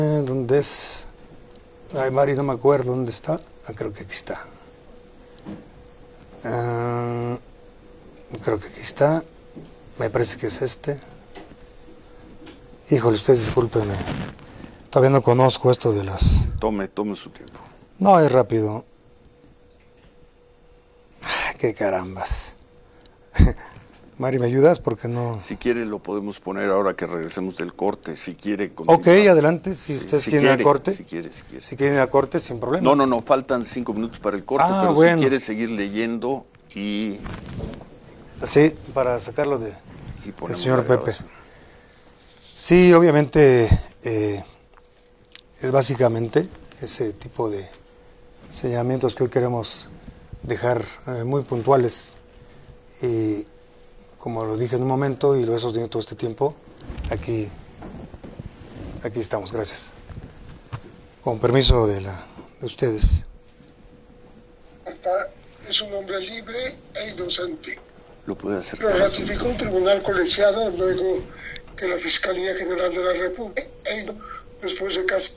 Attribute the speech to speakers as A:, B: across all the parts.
A: ¿Dónde es? Ay, Mari, no me acuerdo dónde está. Creo que aquí está. Creo que aquí está. Me parece que es este. Híjole, ustedes discúlpenme. Todavía no conozco esto de las...
B: Tome su tiempo.
A: No, es rápido. ¡Qué carambas! Mari, ¿me ayudas? Porque no...
B: Si quiere lo podemos poner ahora que regresemos del corte. Si quiere continuar.
A: Ok, adelante. Si ustedes quieren
B: quiere,
A: el corte.
B: Si quiere.
A: Si quieren el corte, sin problema.
B: No. Faltan 5 minutos para el corte. Pero
A: bueno.
B: si quiere seguir leyendo y...
A: Sí, para sacarlo del señor Pepe.
B: Grabación.
A: Sí, obviamente es básicamente ese tipo de señalamientos que hoy queremos dejar muy puntuales. Y como lo dije en un momento y lo he sostenido todo este tiempo, aquí estamos. Gracias. Con permiso de ustedes.
C: Es un hombre libre e inocente.
B: Lo puede hacer.
C: Lo ratificó un tribunal colegiado luego que la Fiscalía General de la República, después de casi...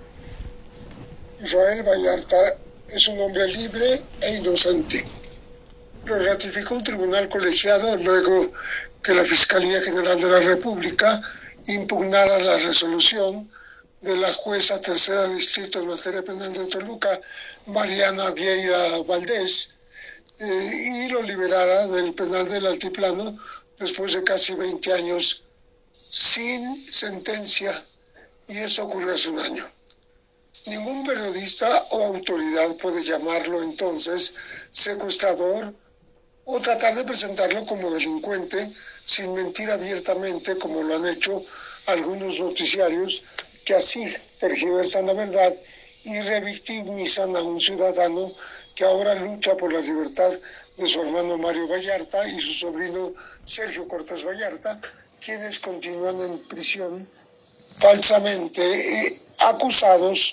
C: Israel Vallarta es un hombre libre e inocente. Lo ratificó un tribunal colegiado luego que la Fiscalía General de la República impugnara la resolución de la jueza tercera distrito en materia penal de Toluca, Mariana Vieira Valdés, y lo liberara del penal del Altiplano después de casi 20 años sin sentencia, y eso ocurrió hace un año. Ningún periodista o autoridad puede llamarlo entonces secuestrador o tratar de presentarlo como delincuente sin mentir abiertamente, como lo han hecho algunos noticiarios que así tergiversan la verdad y revictimizan a un ciudadano que ahora lucha por la libertad de su hermano Mario Vallarta y su sobrino Sergio Cortés Vallarta, quienes continúan en prisión falsamente acusados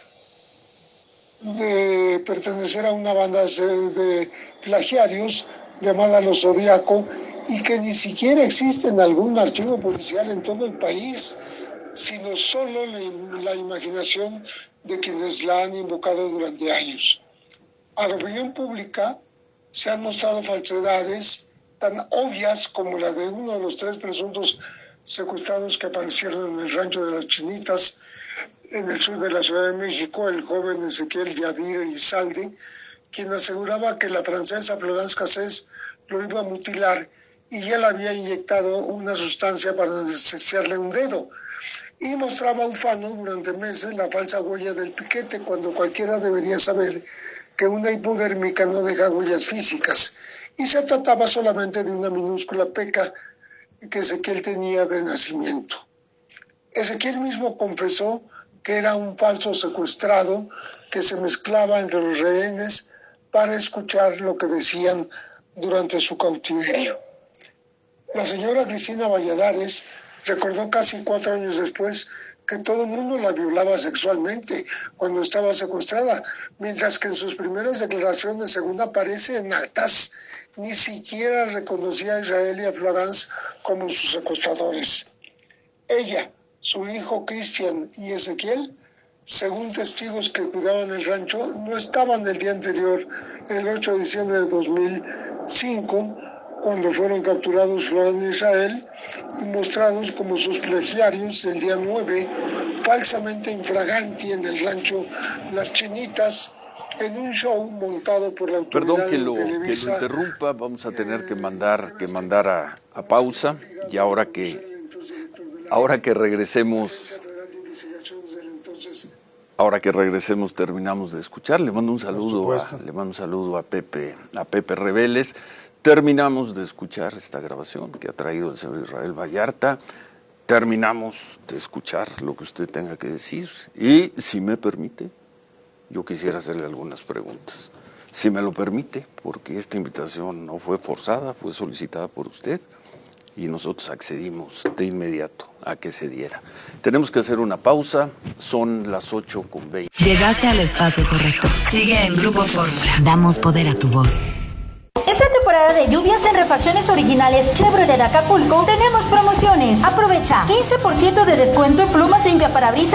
C: de pertenecer a una banda de plagiarios llamada Los Zodiaco, y que ni siquiera existe en algún archivo policial en todo el país, sino solo la imaginación de quienes la han invocado durante años. A la opinión pública se han mostrado falsedades tan obvias como la de uno de los 3 presuntos secuestrados que aparecieron en el rancho de las Chinitas, en el sur de la Ciudad de México, el joven Ezequiel Yadir Elizalde, quien aseguraba que la francesa Florence Cassés lo iba a mutilar y ya le había inyectado una sustancia para anestesiarle un dedo, y mostraba ufano durante meses la falsa huella del piquete, cuando cualquiera debería saber que una hipodérmica no deja huellas físicas, y se trataba solamente de una minúscula peca que Ezequiel tenía de nacimiento. Ezequiel mismo confesó que era un falso secuestrado que se mezclaba entre los rehenes para escuchar lo que decían durante su cautiverio. La señora Cristina Valladares recordó casi 4 años después que todo el mundo la violaba sexualmente cuando estaba secuestrada, mientras que en sus primeras declaraciones, según aparece en actas, ni siquiera reconocía a Israel y a Florence como sus secuestradores. Ella, su hijo Cristian y Ezequiel, según testigos que cuidaban el rancho, no estaban el día anterior, el 8 de diciembre de 2005, cuando fueron capturados Florence y Israel y mostrados como sus plagiarios el día 9, falsamente infraganti en el rancho Las Chinitas, en un show montado por la autoridad.
B: Perdón que lo
C: Televisa,
B: interrumpa, vamos a tener que mandar a pausa, y ahora que regresemos terminamos de escuchar. Le mando un saludo a Pepe Reveles. Terminamos de escuchar esta grabación que ha traído el señor Israel Vallarta. Terminamos de escuchar lo que usted tenga que decir, y si me permite, yo quisiera hacerle algunas preguntas. Si me lo permite, porque esta invitación no fue forzada, fue solicitada por usted y nosotros accedimos de inmediato a que se diera. Tenemos que hacer una pausa, son las 8:20.
D: Llegaste al espacio correcto. Sigue en Grupo Fórmula. Damos poder a tu voz.
E: Esta temporada de lluvias en refacciones originales Chevrolet de Acapulco tenemos promociones. Aprovecha 15% de descuento en plumas limpiaparabrisas